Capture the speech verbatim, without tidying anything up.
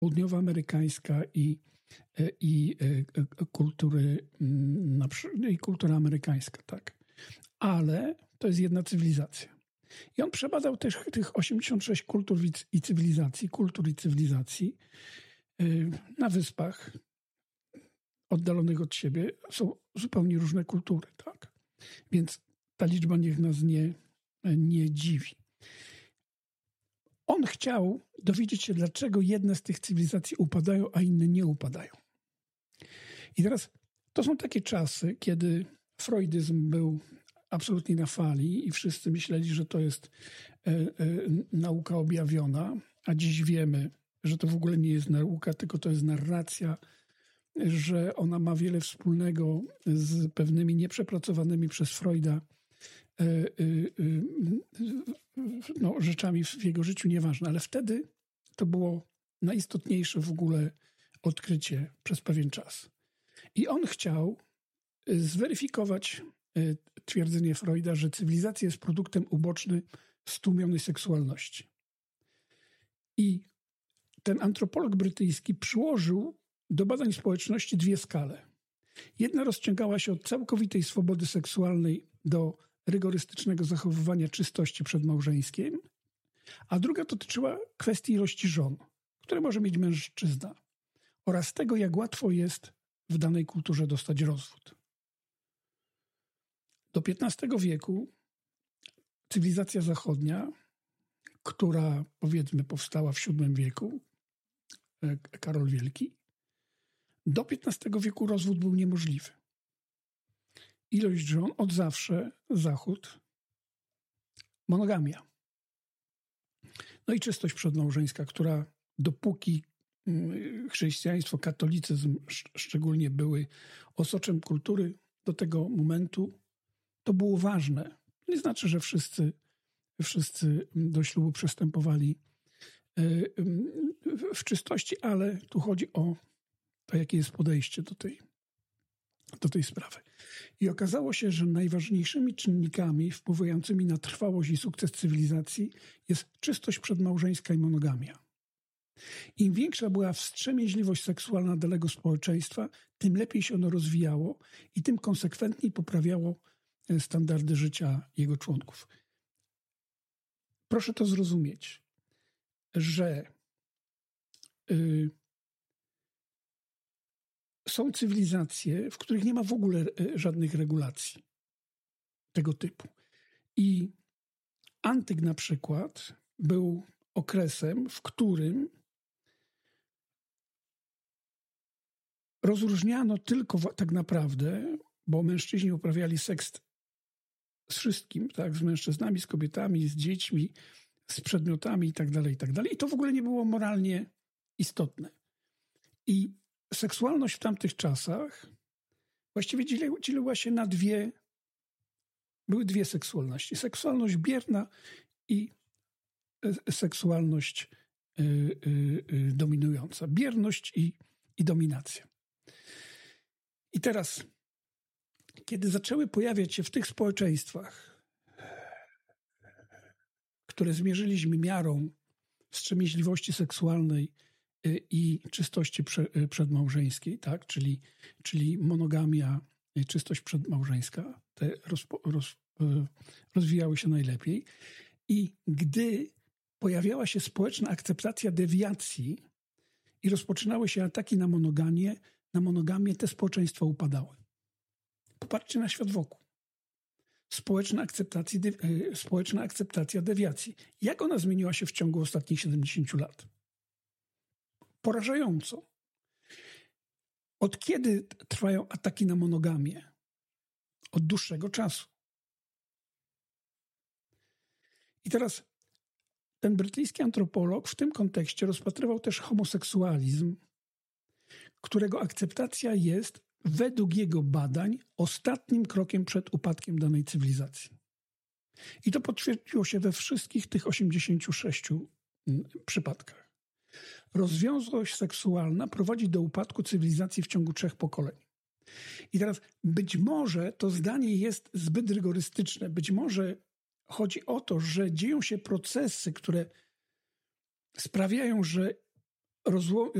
południowoamerykańska i, i, kultury, i kultura amerykańska, tak. Ale to jest jedna cywilizacja. I on przebadał też tych osiemdziesiąt sześć kultur i cywilizacji, kultur i cywilizacji na wyspach oddalonych od siebie. Są zupełnie różne kultury, tak. Więc ta liczba niech nas nie, nie dziwi. On chciał dowiedzieć się, dlaczego jedne z tych cywilizacji upadają, a inne nie upadają. I teraz to są takie czasy, kiedy freudyzm był absolutnie na fali i wszyscy myśleli, że to jest e, e, nauka objawiona, a dziś wiemy, że to w ogóle nie jest nauka, tylko to jest narracja, że ona ma wiele wspólnego z pewnymi nieprzepracowanymi przez Freuda e, e, no, rzeczami w jego życiu, nieważne. Ale wtedy to było najistotniejsze w ogóle odkrycie przez pewien czas. I on chciał zweryfikować twierdzenie Freuda, że cywilizacja jest produktem ubocznym stłumionej seksualności. I ten antropolog brytyjski przyłożył do badań społeczności dwie skale. Jedna rozciągała się od całkowitej swobody seksualnej do rygorystycznego zachowywania czystości przedmałżeńskiej, a druga dotyczyła kwestii ilości żon, które może mieć mężczyzna, oraz tego, jak łatwo jest w danej kulturze dostać rozwód. Do piętnastego wieku cywilizacja zachodnia, która powiedzmy powstała w siódmym wieku, Karol Wielki, do piętnastego wieku rozwód był niemożliwy. Ilość żon od zawsze, Zachód, monogamia. No i czystość przedmałżeńska, która dopóki chrześcijaństwo, katolicyzm szczególnie były osoczem kultury do tego momentu, to było ważne. Nie znaczy, że wszyscy, wszyscy do ślubu przystępowali w czystości, ale tu chodzi o to, jakie jest podejście do tej, do tej sprawy. I okazało się, że najważniejszymi czynnikami wpływającymi na trwałość i sukces cywilizacji jest czystość przedmałżeńska i monogamia. Im większa była wstrzemięźliwość seksualna danego społeczeństwa, tym lepiej się ono rozwijało i tym konsekwentniej poprawiało standardy życia jego członków. Proszę to zrozumieć, że y, są cywilizacje, w których nie ma w ogóle żadnych regulacji tego typu. I antyk na przykład był okresem, w którym rozróżniano tylko tak naprawdę, bo mężczyźni uprawiali seks z wszystkim, tak, z mężczyznami, z kobietami, z dziećmi, z przedmiotami i tak dalej, i tak dalej. I to w ogóle nie było moralnie istotne. I seksualność w tamtych czasach właściwie dzieliła się na dwie, były dwie seksualności. Seksualność bierna i seksualność y, y, y, dominująca. Bierność i, i dominacja. I teraz, kiedy zaczęły pojawiać się w tych społeczeństwach, które zmierzyliśmy miarą wstrzemięźliwości seksualnej i czystości przedmałżeńskiej, tak, czyli, czyli monogamia, czystość przedmałżeńska, te roz, roz, rozwijały się najlepiej. I gdy pojawiała się społeczna akceptacja dewiacji i rozpoczynały się ataki na monogamię, na monogamię te społeczeństwa upadały. Popatrzcie na świat wokół. Społeczna akceptacja, społeczna akceptacja dewiacji. Jak ona zmieniła się w ciągu ostatnich siedemdziesięciu lat? Porażająco. Od kiedy trwają ataki na monogamię? Od dłuższego czasu. I teraz ten brytyjski antropolog w tym kontekście rozpatrywał też homoseksualizm, którego akceptacja jest według jego badań ostatnim krokiem przed upadkiem danej cywilizacji. I to potwierdziło się we wszystkich tych osiemdziesięciu sześciu przypadkach. Rozwiązłość seksualna prowadzi do upadku cywilizacji w ciągu trzech pokoleń. I teraz być może to zdanie jest zbyt rygorystyczne. Być może chodzi o to, że dzieją się procesy, które sprawiają, że rozło-